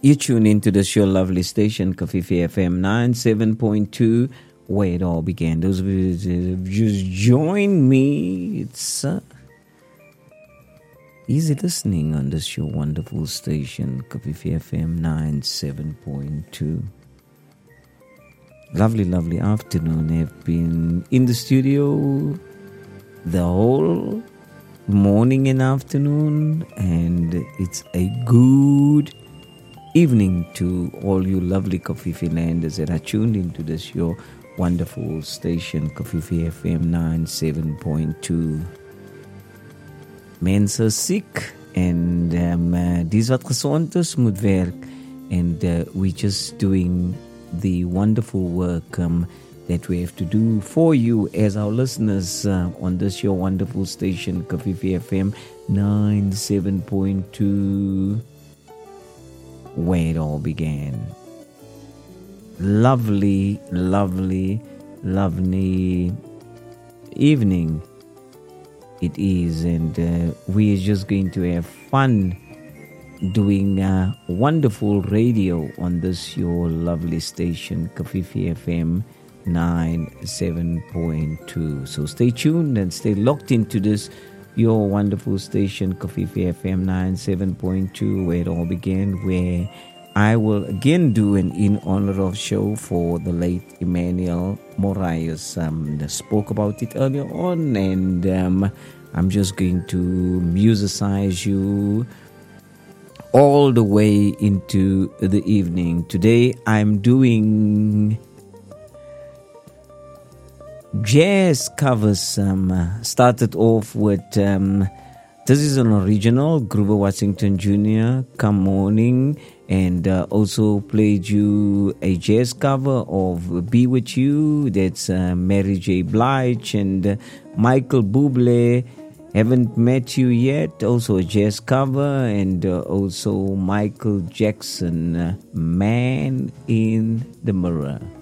You tune into the show lovely station, Kafifi FM 97.2, where it all began. Those of you who have just joined me, it's easy listening on this show, wonderful station, Kafifi FM 97.2. Lovely, lovely afternoon. I've been in the studio the whole morning and afternoon, and it's a good evening to all you lovely Kafifi landers that are tuned into this your wonderful station, Kafifi FM 97.2. Mense siek en dis wat gesond is moet werk, and we're just doing the wonderful work that we have to do for you as our listeners on this your wonderful station, Kafifi FM 97.2. Where it all began. Lovely, lovely, lovely evening it is, and we are just going to have fun doing wonderful radio on this your lovely station, Kafifi FM 97.2. So stay tuned and stay locked into this your wonderful station, Kafifi FM 97.2, where it all began, where I will again do an in honor of show for the late Emmanuel Moraes. Spoke about it earlier on, and I'm just going to musicize you all the way into the evening. Today I'm doing jazz covers. Started off with this is an original, Grover Washington Jr., Come Morning, and also played you a jazz cover of Be With You. That's Mary J. Blige and Michael Bublé, Haven't Met You Yet, also a jazz cover, and also Michael Jackson, Man in the Mirror.